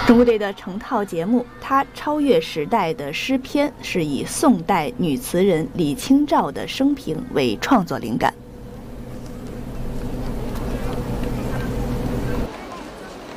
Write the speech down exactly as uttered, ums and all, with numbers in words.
中国队的成套节目，它超越时代的诗篇，是以宋代女词人李清照的生平为创作灵感。